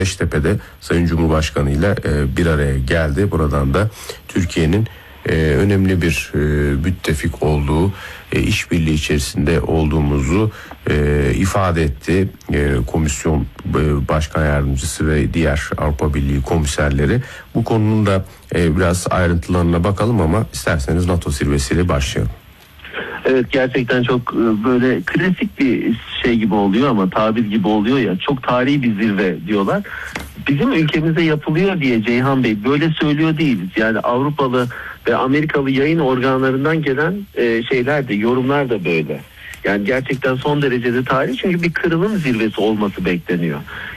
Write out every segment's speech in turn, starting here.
Beştepe'de Sayın Cumhurbaşkanı ile bir araya geldi. Buradan da Türkiye'nin önemli bir müttefik olduğu, işbirliği içerisinde olduğumuzu ifade etti. Komisyon Başkan Yardımcısı ve diğer Avrupa Birliği komiserleri. Bu konunun da biraz ayrıntılarına bakalım ama isterseniz NATO zirvesiyle başlayalım. Evet, gerçekten çok böyle klasik bir şey gibi oluyor ama tabir gibi oluyor ya, çok tarihi bir zirve diyorlar. Bizim ülkemizde yapılıyor diye Ceyhan Bey böyle söylüyor değiliz. Yani Avrupalı ve Amerikalı yayın organlarından gelen şeyler de, yorumlar da böyle. Yani gerçekten son derecede tarihi, çünkü bir kırılım zirvesi olması bekleniyor.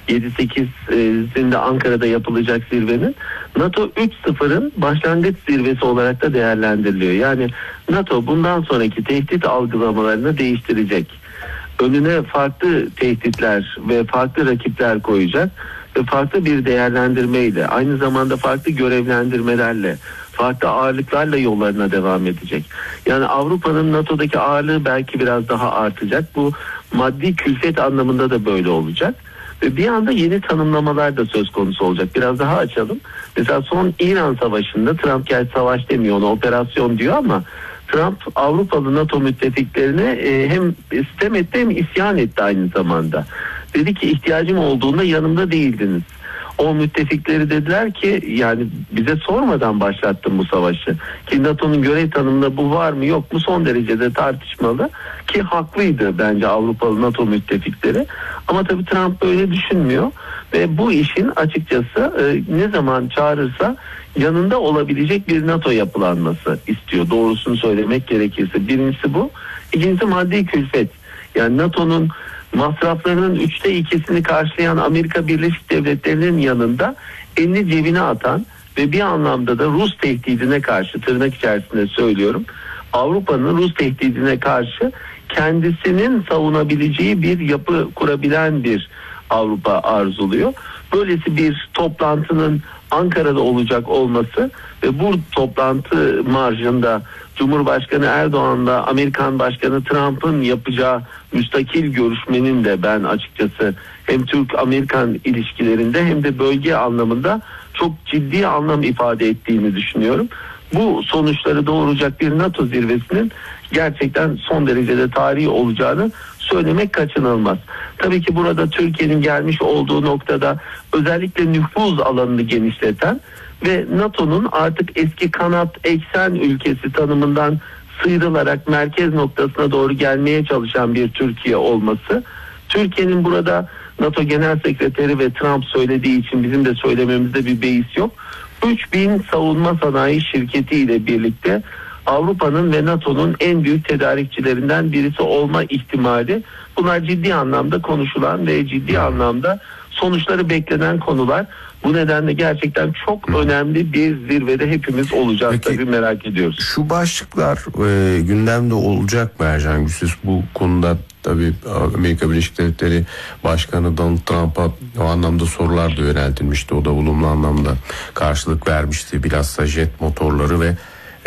7-8'inde Ankara'da yapılacak zirvenin NATO 3.0'ın başlangıç zirvesi olarak da değerlendiriliyor. Yani NATO bundan sonraki tehdit algılamalarını değiştirecek. Önüne farklı tehditler ve farklı rakipler koyacak ve farklı bir değerlendirmeyle, aynı zamanda farklı görevlendirmelerle, farklı ağırlıklarla yollarına devam edecek. Yani Avrupa'nın NATO'daki ağırlığı belki biraz daha artacak. Bu maddi külfet anlamında da böyle olacak. Ve bir anda yeni tanımlamalar da söz konusu olacak. Biraz daha açalım. Mesela son İran Savaşı'nda Trump, gerçi savaş demiyor, ona operasyon diyor ama Trump Avrupalı NATO müttefiklerine hem sitem etti hem isyan etti aynı zamanda. Dedi ki ihtiyacım olduğunda yanımda değildiniz. O müttefikleri dediler ki yani bize sormadan başlattın bu savaşı. Ki NATO'nun görev tanımında bu var mı yok mu son derecede tartışmalı. Ki haklıydı bence Avrupalı NATO müttefikleri. Ama tabii Trump böyle düşünmüyor. Ve bu işin açıkçası ne zaman çağırırsa yanında olabilecek bir NATO yapılanması istiyor. Doğrusunu söylemek gerekirse. Birincisi bu. İkincisi maddi külfet. Yani NATO'nun masraflarının 2/3'ünü karşılayan Amerika Birleşik Devletleri'nin yanında elini cebine atan ve bir anlamda da Rus tehdidine karşı, tırnak içerisinde söylüyorum, Avrupa'nın Rus tehdidine karşı kendisinin savunabileceği bir yapı kurabilen bir Avrupa arzuluyor. Böylesi bir toplantının Ankara'da olacak olması ve bu toplantı marjında Cumhurbaşkanı Erdoğan'la Amerikan Başkanı Trump'ın yapacağı müstakil görüşmenin de ben açıkçası hem Türk-Amerikan ilişkilerinde hem de bölge anlamında çok ciddi anlam ifade ettiğini düşünüyorum. Bu sonuçları doğuracak bir NATO zirvesinin gerçekten son derecede tarihi olacağını söylemek kaçınılmaz. Tabii ki burada Türkiye'nin gelmiş olduğu noktada özellikle nüfuz alanını genişleten ve NATO'nun artık eski kanat eksen ülkesi tanımından sıyrılarak merkez noktasına doğru gelmeye çalışan bir Türkiye olması, Türkiye'nin burada NATO Genel Sekreteri ve Trump söylediği için bizim de söylememizde bir beis yok. 3000 savunma sanayi şirketi ile birlikte Avrupa'nın ve NATO'nun en büyük tedarikçilerinden birisi olma ihtimali, bunlar ciddi anlamda konuşulan ve ciddi anlamda sonuçları beklenen konular. Bu nedenle gerçekten çok önemli bir zirvede hepimiz olacağız. Peki, tabii merak ediyoruz. Şu başlıklar gündemde olacak mı Ercan Güçsüz? Bu konuda tabii Amerika Birleşik Devletleri Başkanı Donald Trump'a o anlamda sorular da yöneltilmişti. O da olumlu anlamda karşılık vermişti. Bilhassa jet motorları ve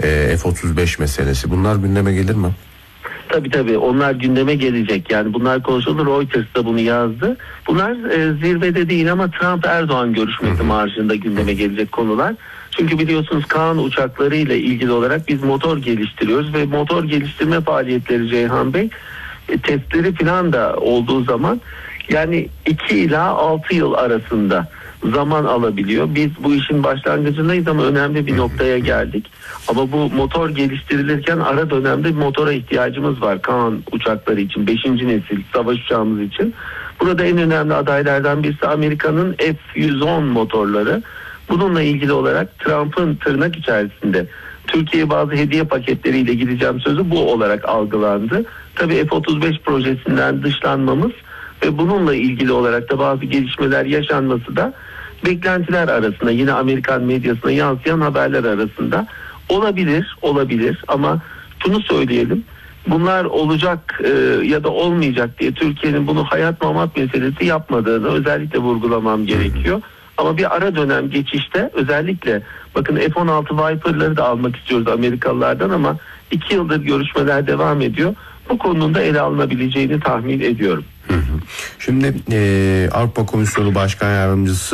F-35 meselesi. Bunlar gündeme gelir mi? Tabii onlar gündeme gelecek. Yani bunlar konuşuldu. Reuters da bunu yazdı. Bunlar zirvede değil ama Trump-Erdoğan görüşmesi marjında gündeme gelecek konular. Çünkü biliyorsunuz Kaan uçaklarıyla ilgili olarak biz motor geliştiriyoruz ve motor geliştirme faaliyetleri Ceyhan Bey testleri falan da olduğu zaman yani 2 ila 6 yıl arasında zaman alabiliyor. Biz bu işin başlangıcındayız ama önemli bir noktaya geldik. Ama bu motor geliştirilirken ara dönemde bir motora ihtiyacımız var. Kaan uçakları için, 5. nesil savaş uçağımız için. Burada en önemli adaylardan birisi Amerika'nın F-110 motorları. Bununla ilgili olarak Trump'ın tırnak içerisinde Türkiye'ye bazı hediye paketleriyle gideceğim sözü bu olarak algılandı. Tabii F-35 projesinden dışlanmamız ve bununla ilgili olarak da bazı gelişmeler yaşanması da beklentiler arasında, yine Amerikan medyasına yansıyan haberler arasında olabilir ama şunu söyleyelim, bunlar olacak ya da olmayacak diye Türkiye'nin bunu hayat mamat meselesi yapmadığını özellikle vurgulamam gerekiyor. Ama bir ara dönem geçişte özellikle bakın F-16 Viper'ları da almak istiyoruz Amerikalılardan ama 2 yıldır görüşmeler devam ediyor. Bu konunun da ele alınabileceğini tahmin ediyorum. Şimdi Avrupa Komisyonu Başkan Yardımcısı